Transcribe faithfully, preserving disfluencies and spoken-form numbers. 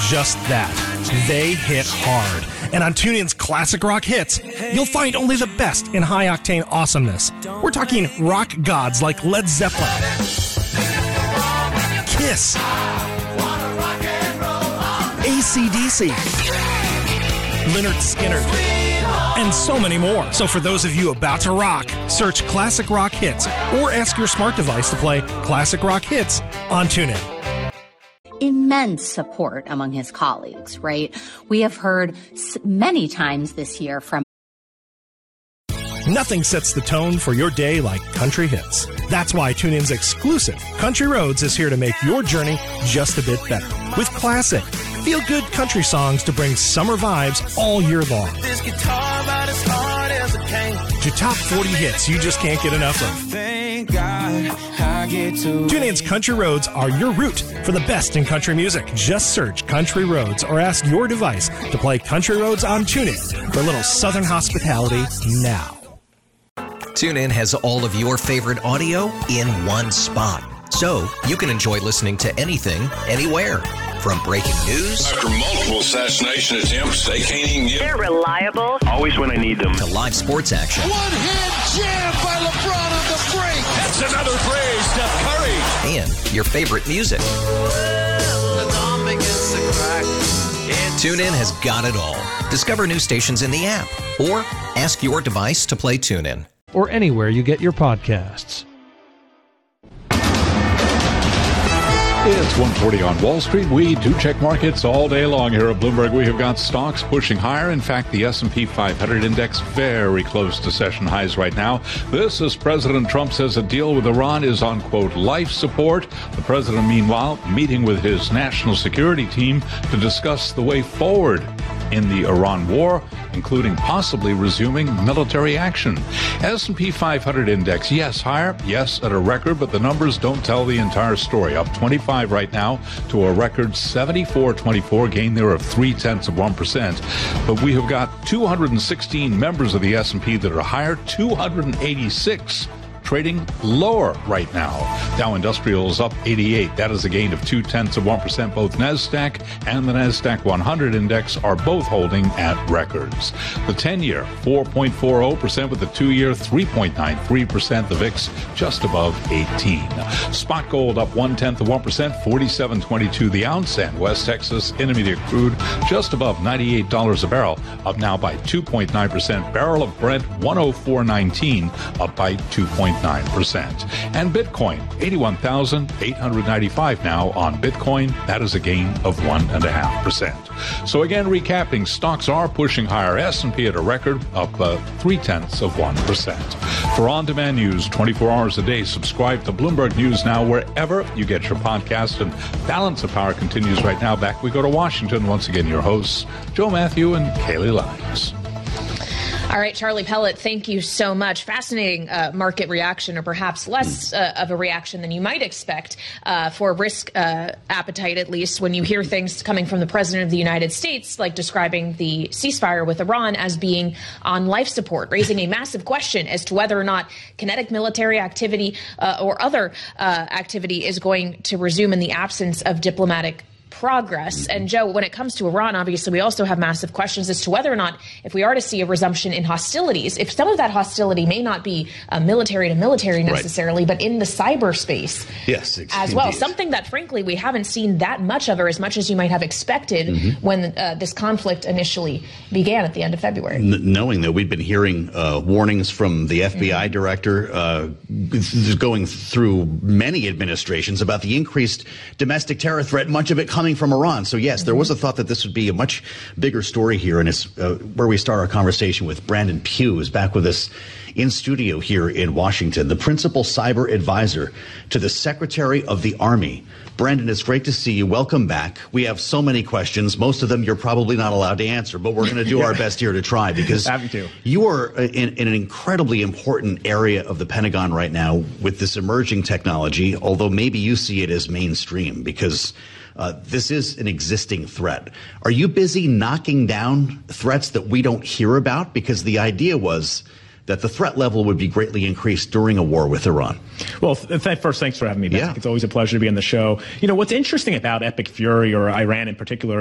just that. They hit hard. And on TuneIn's Classic Rock Hits, you'll find only the best in high-octane awesomeness. We're talking rock gods like Led Zeppelin, Kiss, A C D C, Lynyrd Skynyrd, and so many more. So for those of you about to rock, search Classic Rock Hits or ask your smart device to play Classic Rock Hits on TuneIn. Immense support among his colleagues, right? We have heard many times this year from Nothing sets the tone for your day like country hits. That's why TuneIn's exclusive Country Roads is here to make your journey just a bit better. With classic, feel-good country songs to bring summer vibes all year long. This guitar about as hard as it can. To top forty hits you just can't get enough of. Thank God I get to TuneIn's Country Roads are your route for the best in country music. Just search Country Roads or ask your device to play Country Roads on TuneIn for a little Southern hospitality now. TuneIn has all of your favorite audio in one spot, so you can enjoy listening to anything, anywhere. From breaking news after multiple assassination attempts, they can't even get. They're reliable. Always when I need them. To live sports action. One-hand jam by LeBron on the break. That's another phrase, Steph Curry. And your favorite music. TuneIn has got it all. Discover new stations in the app or ask your device to play TuneIn. Or anywhere you get your podcasts. It's one forty on Wall Street. We do check markets all day long here at Bloomberg. We have got stocks pushing higher. In fact, the S and P five hundred index very close to session highs right now. This as President Trump says a deal with Iran is on, quote, life support. The president, meanwhile, meeting with his national security team to discuss the way forward in the Iran war, including possibly resuming military action. S and P five hundred index, yes, higher, yes, at a record, but the numbers don't tell the entire story. Up twenty-five right now to a record seventy-four twenty-four, gain there of three-tenths of one percent. But we have got two hundred sixteen members of the S and P that are higher, two hundred eighty-six trading lower right now. Dow Industrial is up eighty-eight. That is a gain of two-tenths of one percent. Both NASDAQ and the NASDAQ one hundred index are both holding at records. The ten-year, four point four zero percent, with the two-year, three point nine three percent. The V I X just above eighteen. Spot gold up one-tenth of one percent, forty-seven twenty-two the ounce. And West Texas Intermediate crude just above ninety-eight dollars a barrel, up now by two point nine percent. Barrel of Brent, one oh four nineteen, up by two point nine percent. And Bitcoin, eighty-one thousand eight hundred ninety-five now on Bitcoin. That is a gain of one point five percent. So again, recapping, stocks are pushing higher. S and P at a record, up uh, three-tenths of one percent. For on-demand news twenty-four hours a day, subscribe to Bloomberg News Now wherever you get your podcast. And Balance of Power continues right now. Back we go to Washington. Once again, your hosts, Joe Matthew and Kaylee Lyons. All right, Charlie Pellet, thank you so much. Fascinating uh, market reaction, or perhaps less uh, of a reaction than you might expect uh, for risk uh, appetite, at least, when you hear things coming from the President of the United States, like describing the ceasefire with Iran as being on life support, raising a massive question as to whether or not kinetic military activity uh, or other uh, activity is going to resume in the absence of diplomatic progress. And Joe, when it comes to Iran, obviously, we also have massive questions as to whether or not, if we are to see a resumption in hostilities, if some of that hostility may not be uh, military to military necessarily, right, but in the cyberspace yes, as well. Something that, frankly, we haven't seen that much of, or as much as you might have expected mm-hmm. when uh, this conflict initially began at the end of February. N- knowing that we've been hearing uh, warnings from the F B I mm-hmm. director uh, going through many administrations about the increased domestic terror threat, much of it coming from Iran. So, yes, there was a thought that this would be a much bigger story here. And it's uh, where we start our conversation with Brandon Pugh, who's back with us in studio here in Washington, the principal cyber advisor to the Secretary of the Army. Brandon, it's great to see you. Welcome back. We have so many questions. Most of them you're probably not allowed to answer, but we're going to do yeah. our best here to try, because Happy to. you are in, in an incredibly important area of the Pentagon right now with this emerging technology, although maybe you see it as mainstream because Uh, this is an existing threat. Are you busy knocking down threats that we don't hear about? Because the idea was that the threat level would be greatly increased during a war with Iran. Well, th- first, thanks for having me back. Yeah. It's always a pleasure to be on the show. You know, what's interesting about Epic Fury, or Iran in particular,